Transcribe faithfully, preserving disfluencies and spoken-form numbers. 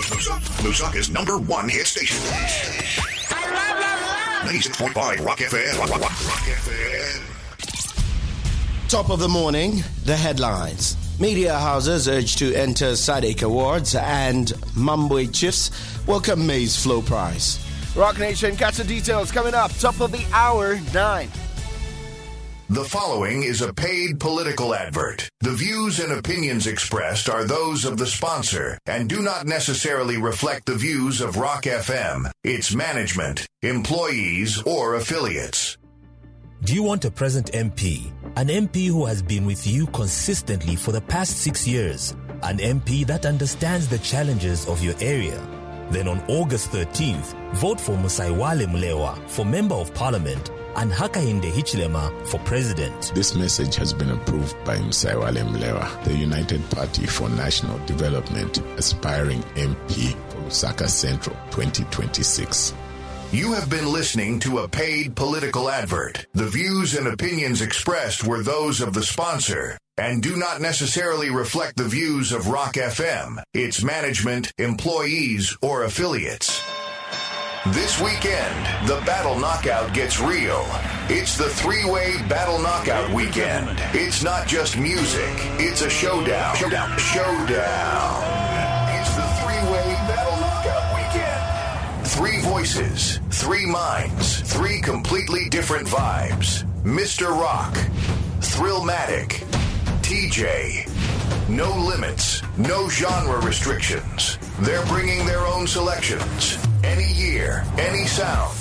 Lusaka's number one hit station. ninety-six point five Rock F M. Rock, Rock, Rock F M. Top of the morning, the headlines. Media houses urge to enter SADC Awards and Mambwe Chiefs welcome maize flow price. Rock Nation, catch the details coming up. Top of the hour, nine. The following is a paid political advert. The views and opinions expressed are those of the sponsor and do not necessarily reflect the views of Rock F M, its management, employees, or affiliates. Do you want a present M P? An M P who has been with you consistently for the past six years? An M P that understands the challenges of your area? Then on August thirteenth, vote for Musaiwale Mlewa for Member of Parliament and Hakainde Hichilema for President. This message has been approved by Musaiwale Mlewa, the United Party for National Development, aspiring M P for Lusaka Central twenty twenty-six. You have been listening to a paid political advert. The views and opinions expressed were those of the sponsor and do not necessarily reflect the views of Rock F M, its management, employees, or affiliates. This weekend, the Battle Knockout gets real. It's the three-way Battle Knockout weekend. It's not just music, it's a showdown. Showdown. Showdown. It's the three-way Battle Knockout weekend. Three voices, three minds, three completely different vibes. Mister Rock, Thrillmatic, T J. No limits, no genre restrictions. They're bringing their own selections. Any year, any sound.